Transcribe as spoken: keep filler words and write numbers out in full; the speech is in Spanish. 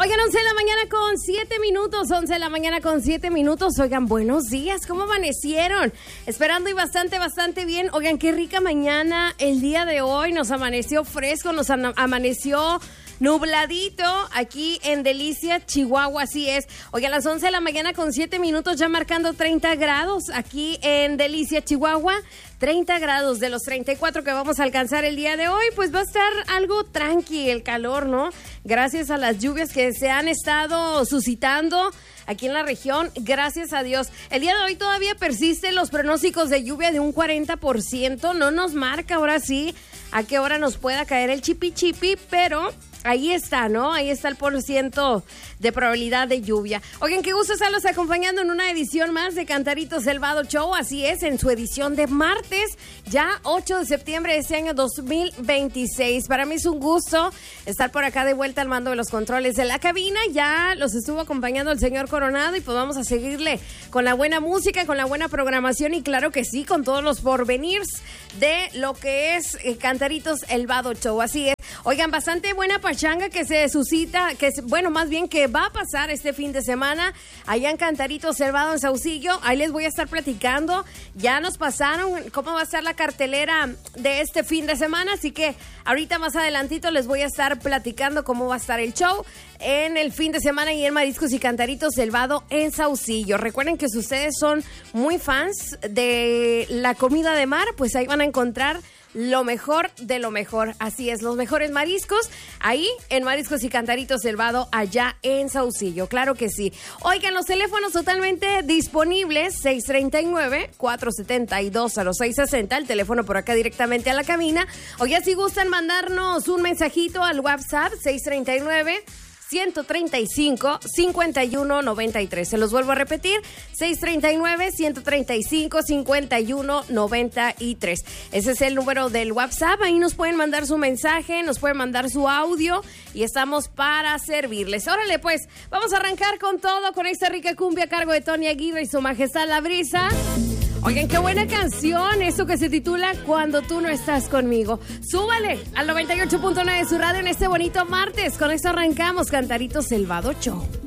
Oigan, once de la mañana con siete minutos, once de la mañana con siete minutos. Oigan, buenos días, ¿cómo amanecieron? Esperando y bastante, bastante bien. Oigan, qué rica mañana el día de hoy. Nos amaneció fresco, nos amaneció nubladito aquí en Delicia, Chihuahua, así es. Oigan, a las once de la mañana con siete minutos, ya marcando treinta grados aquí en Delicia, Chihuahua. treinta grados de los treinta y cuatro que vamos a alcanzar el día de hoy, pues va a estar algo tranqui el calor, ¿no? Gracias a las lluvias que se han estado suscitando aquí en la región, gracias a Dios. El día de hoy todavía persisten los pronósticos de lluvia de un cuarenta por ciento, no nos marca ahora sí a qué hora nos pueda caer el chipi chipi, pero ahí está, ¿no? Ahí está el por ciento de probabilidad de lluvia. Oigan, qué gusto estarlos acompañando en una edición más de Cantaritos El Vado Show. Así es, en su edición de martes, ya ocho de septiembre de este año dos mil veintiséis. Para mí es un gusto estar por acá de vuelta al mando de los controles de la cabina. Ya los estuvo acompañando el señor Coronado y pues vamos a seguirle con la buena música, con la buena programación y claro que sí, con todos los porvenirs de lo que es eh, Cantaritos El Vado Show. Así es. Oigan, bastante buena pachanga que se suscita, que es, bueno, más bien que va a pasar este fin de semana allá en Cantaritos El Vado en Saucillo. Ahí les voy a estar platicando. Ya nos pasaron cómo va a estar la cartelera de este fin de semana, así que ahorita más adelantito les voy a estar platicando cómo va a estar el show en el fin de semana y en Mariscos y Cantaritos El Vado en Saucillo. Recuerden que si ustedes son muy fans de la comida de mar, pues ahí van a encontrar lo mejor de lo mejor. Así es, los mejores mariscos ahí en Mariscos y Cantaritos El Vado allá en Saucillo, claro que sí. Oigan, los teléfonos totalmente disponibles, seis tres nueve, cuatro siete dos, cero seis seis cero, el teléfono por acá directamente a la cabina. Oigan, si gustan mandarnos un mensajito al WhatsApp, seis tres nueve, ciento treinta y cinco, cincuenta y uno noventa y tres. Se los vuelvo a repetir, seis tres nueve, ciento treinta y cinco, cincuenta y uno noventa y tres. Ese es el número del WhatsApp. Ahí nos pueden mandar su mensaje, nos pueden mandar su audio y estamos para servirles. Órale, pues, vamos a arrancar con todo, con esta rica cumbia a cargo de Tony Aguirre y Su Majestad La Brisa. Oigan, qué buena canción, eso que se titula Cuando tú no estás conmigo. Súbale al noventa y ocho punto nueve de su radio en este bonito martes. Con esto arrancamos Cantaritos El Vado Show.